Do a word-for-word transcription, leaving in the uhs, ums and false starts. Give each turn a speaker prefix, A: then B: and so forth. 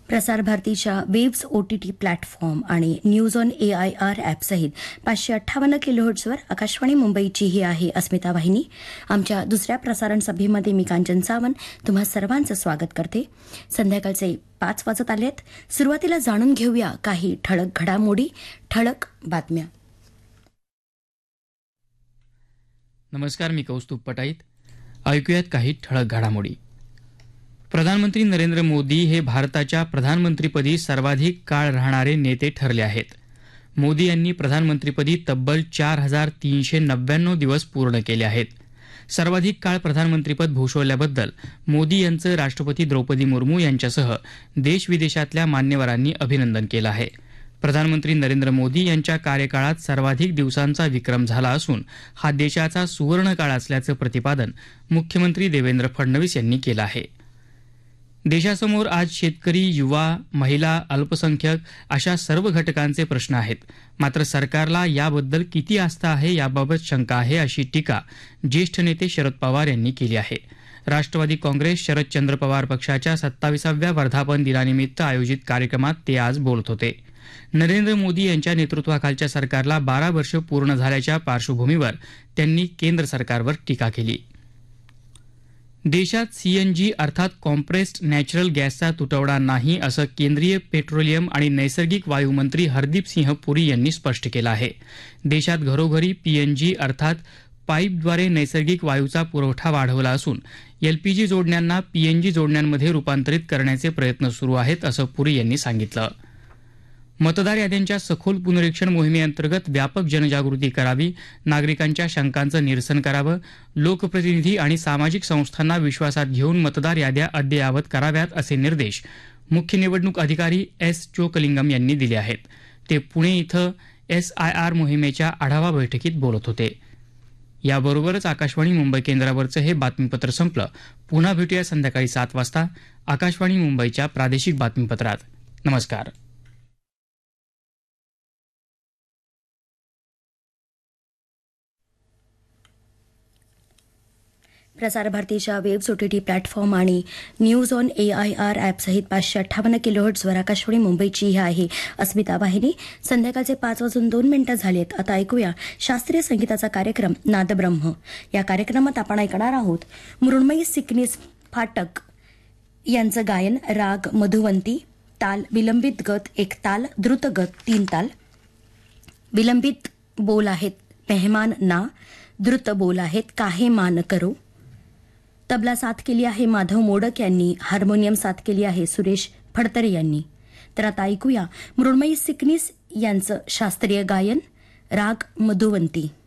A: प्रसार भारतीच्या waves OTT platform आणि news on A I R ॲपसहित पाचशे अठ्ठावन्न किलोहर्ट्झवर आकाशवाणी मुंबईची ही आहे अस्मिता वाहिनी. आमच्या दुसऱ्या प्रसारण सभेमध्ये मी कांचन सावंत तुम्हा सर्वांचं स्वागत करते. संध्याकाळचे पाच वाजत आलेत. सुरुवातीला जाणून घेऊया काही ठळक घडामोडी, ठळक बातम्या.
B: नमस्कार, मी कौस्तुभ पटाईत. ऐकूयात काही ठळक घडामोडी. प्रधानमंत्री नरेंद्र मोदी हे भारताच्या प्रधानमंत्रीपदी सर्वाधिक काळ राहणारे नेते ठरले आहेत. मोदी यांनी प्रधानमंत्रीपदी तब्बल चार हजार तीनशे नव्याण्णव दिवस पूर्ण केले आहेत. सर्वाधिक काळ प्रधानमंत्रीपद भूषवल्याबद्दल मोदी यांचं राष्ट्रपती द्रौपदी मुर्मू यांच्यासह देशविदेशातल्या मान्यवरांनी अभिनंदन केलं आहे. प्रधानमंत्री नरेंद्र मोदी यांच्या कार्यकाळात सर्वाधिक दिवसांचा विक्रम झाला असून हा देशाचा सुवर्ण काळ असल्याचं प्रतिपादन मुख्यमंत्री देवेंद्र फडणवीस यांनी केलं आहे. देशासमोर आज शेतकरी, युवा, महिला, अल्पसंख्याक अशा सर्व घटकांचे प्रश्न आहेत. मात्र सरकारला याबद्दल किती आस्था आहे याबाबत शंका आहे, अशी टीका ज्येष्ठ नेते शरद पवार यांनी केली आहे. राष्ट्रवादी काँग्रेस शरदचंद्र पवार पक्षाच्या सत्ताविसाव्या वर्धापन दिनानिमित्त आयोजित कार्यक्रमात ते आज बोलत होते. नरेंद्र मोदी यांच्या नेतृत्वाखालच्या सरकारला बारा वर्ष पूर्ण झाल्याच्या पार्श्वभूमीवर त्यांनी केंद्र सरकारवर टीका केली. देशात सीएनजी अर्थात कॉम्प्रेस्ड नॅचरल गॅसचा तुटवडा नाही, असं केंद्रीय पेट्रोलियम आणि नैसर्गिक वायू मंत्री हरदीप सिंह पुरी यांनी स्पष्ट केलं आहे. देशात घरोघरी पीएनजी अर्थात पाईपद्वारे नैसर्गिक वायूचा पुरवठा वाढवला असून एलपीजी जोडण्यांना पीएनजी जोडण्यांमध्ये रूपांतरित करण्याचे प्रयत्न सुरू आहेत, असं पुरी यांनी सांगितलं. मतदार याद्यांच्या सखोल पुनरीक्षण मोहिमेअंतर्गत व्यापक जनजागृती करावी, नागरिकांच्या शंकांचं निरसन करावं, लोकप्रतिनिधी आणि सामाजिक संस्थांना विश्वासात घेऊन मतदार याद्या अद्ययावत कराव्यात, असे निर्देश मुख्य निवडणूक अधिकारी एस चोकलिंगम यांनी दिले आहेत. ते पुणे इथं एसआयआर मोहिमेच्या आढावा बैठकीत बोलत होते. याबरोबरच आकाशवाणी मुंबई केंद्रावरचं हे बातमीपत्र संपलं. पुन्हा भेटूया संध्याकाळी सात वाजता आकाशवाणी मुंबईच्या प्रादेशिक बातमीपत्रात. नमस्कार.
A: प्रसार भारतीच्या वेब्स ओटीटी प्लॅटफॉर्म आणि news on A I R ॲपसहित पाचशे अठ्ठावन्न किलोहर्ट्झवर आकाशवाणी मुंबईची ही आहे अस्मिता वाहिनी. संध्याकाळचे पाच वाजून दोन मिनिटं झालेत. आता ऐकूया शास्त्रीय संगीताचा कार्यक्रम नादब्रह्म. या कार्यक्रमात आपण ऐकणार आहोत मृण्मयी सिकनीस फाटक यांचं गायन. राग मधुवंती, ताल विलंबित गत एक ताल, द्रुत गत तीन ताल. विलंबित बोल आहेत मेहमान ना, द्रुत बोल आहेत काहे मान करो. तबला साथ केली आहे माधव मोडक यांनी, हार्मोनियम साथ केली आहे सुरेश फडतरे यांनी. तर आता ऐकूया मृण्मयी सिकनीस यांचं शास्त्रीय गायन. राग मधुवंती.